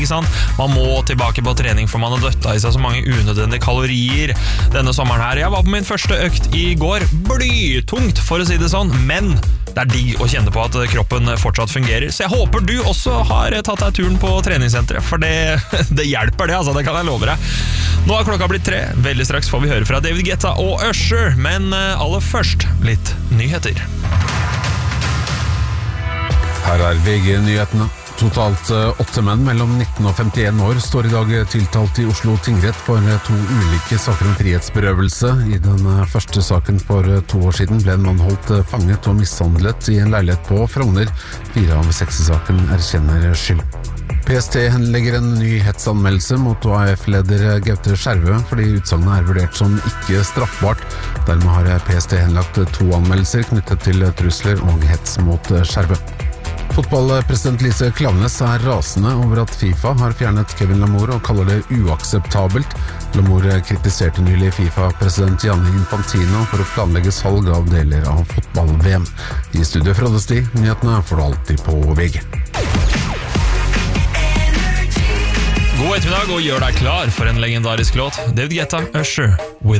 ikke sant? Man må tilbake på trening, for man har døtta i seg så mange unødvendige kalorier denne sommeren her. Jeg var på min første økt i går. Blytungt, for å si det sånn, men det er digg å kjenne på at kroppen fortsatt fungerer. Så jeg håper du også har tatt deg turen på treningssenteret, for det hjelper det, altså, det kan jeg love deg. Nå har klokka blitt 3. Veldig straks får vi høre fra David Guetta og Usher, men aller først litt nyheter. Her er VG-nyhetene. Totalt 8 menn mellom 19 og 51 år står i dag tiltalt i Oslo tingrett for 2 ulike saker om frihetsberøvelse. I den første saken for 2 år siden ble en mann holdt fanget og mishandlet i en leilighet på Frogner. 4 av 6 i saken erkjenner skyld. PST henlegger en ny hetsanmeldelse mot AF-leder Gaute Skjervø fordi utsagnet er vurdert som ikke straffbart. Dermed har PST henlagt 2 anmeldelser knyttet til trusler og hets mot Skjervø. Fotballpresident Lise Klaveness er rasende over at FIFA har fjernet Kevin Lamour og kaller det uakseptabelt. Lamour kritiserte nylig FIFA-president Gianni Infantino for å planlegge salg av deler av fotball-VM. I studio Frode Sti, nyhetene får du alltid på VG. God ettermiddag og gjør deg klar for en legendarisk låt. David Guetta, Usher, With